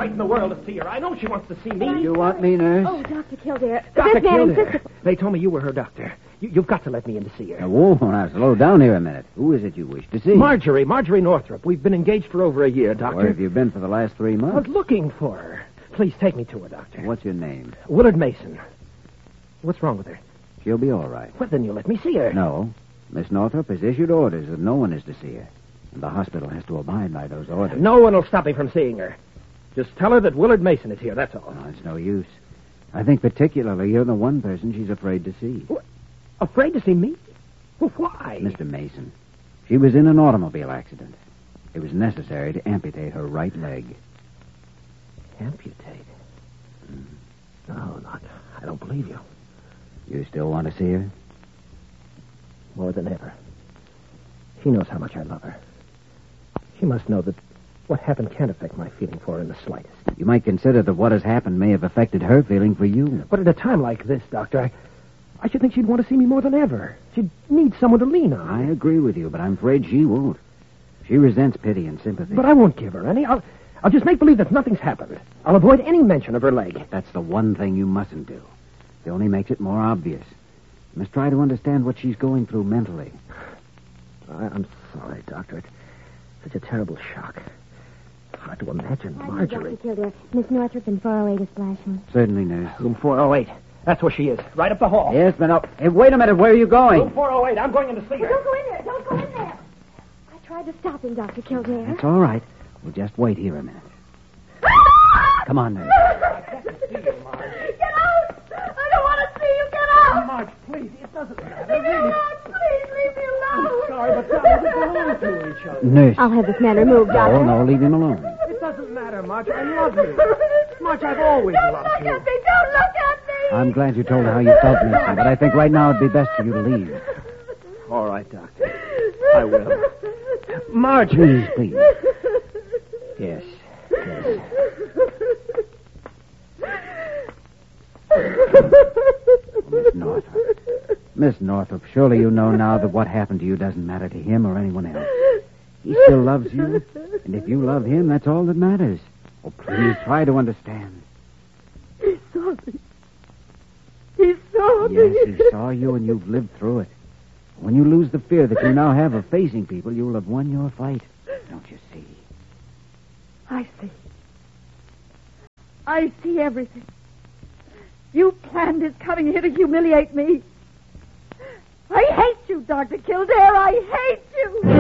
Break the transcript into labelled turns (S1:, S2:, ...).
S1: right in the world to see her. I know she wants to see me.
S2: You want me, nurse?
S3: Oh, Dr. Kildare.
S1: Dr.
S3: This man
S1: Kildare.
S3: insisted...
S1: They told me you were her doctor. You've got to let me in to see her.
S2: Now, whoa, now, slow down here a minute. Who is it you wish to see?
S1: Marjorie Northrop. We've been engaged for over a year, Doctor.
S2: Where have you been for the last 3
S1: I was
S2: months?
S1: looking for her. Please take me to her, Doctor.
S2: What's your name?
S1: Willard Mason. What's wrong with her?
S2: She'll be all right.
S1: Well, then you let me see her.
S2: No. Miss Northrop has issued orders that no one is to see her. And the hospital has to abide by those orders.
S1: No one will stop me from seeing her. Just tell her that Willard Mason is here, that's all.
S2: No, it's no use. I think particularly you're the one person she's afraid to see.
S1: What? Afraid to see me? Well, why?
S2: Mr. Mason, she was in an automobile accident. It was necessary to amputate her right leg.
S1: Amputate? No, I don't believe you.
S2: You still want to see her?
S1: More than ever. She knows how much I love her. She must know that what happened can't affect my feeling for her in the slightest.
S2: You might consider that what has happened may have affected her feeling for you.
S1: But at a time like this, Doctor, I should think she'd want to see me more than ever. She'd need someone to lean on.
S2: I agree with you, but I'm afraid she won't. She resents pity and sympathy.
S1: But I won't give her any. I'll just make believe that nothing's happened. I'll avoid any mention of her leg.
S2: That's the one thing you mustn't do. It only makes it more obvious. You must try to understand what she's going through mentally.
S1: I'm sorry, Doctor. It's such a terrible shock. Hard to imagine
S3: Pardon me,
S1: Marjorie.
S3: Dr. Kildare. Miss Northrop in 408 is flashing.
S2: Certainly, nurse.
S1: Room 408. That's where she is. Right up the hall.
S2: Yes, but no. Hey, wait a minute. Where are you going?
S1: Room 408. I'm going in to see her.
S3: Don't go in there. Don't go in there. I tried to stop him, Dr. Kildare.
S2: That's all right. We'll just wait here a minute. Come on, nurse.
S3: Get out! I don't want to see you. Get out!
S1: Marge, please. It doesn't matter.
S3: Leave me alone. Please, leave me alone.
S1: I'm sorry, but darling, we belong to each other.
S2: Nurse.
S3: I'll have this man removed, Doctor.
S2: No, leave him alone.
S1: It doesn't matter, Marge. I love you. Marge, I've always loved you.
S3: Don't look at me!
S2: I'm glad you told her how you felt, Mister, but I think right now it'd be best for you to leave.
S1: All right, Doctor. I will. Marge.
S2: Please.
S1: Yes.
S2: Miss Northrop, surely you know now that what happened to you doesn't matter to him or anyone else. He still loves you, and if you love him, that's all that matters. Oh, please, try to understand.
S3: He saw me. He saw me.
S2: Yes, he saw you, and you've lived through it. When you lose the fear that you now have of facing people, you'll have won your fight. Don't you see?
S3: I see. I see everything. You planned his coming here to humiliate me. I hate you, Dr. Kildare. I hate you.